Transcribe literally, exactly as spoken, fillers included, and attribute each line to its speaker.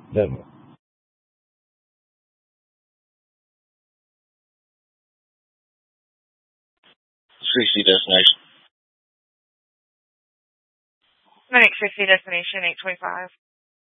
Speaker 1: Denver.
Speaker 2: Sixty destination.
Speaker 3: Medic fifty destination eight twenty-five.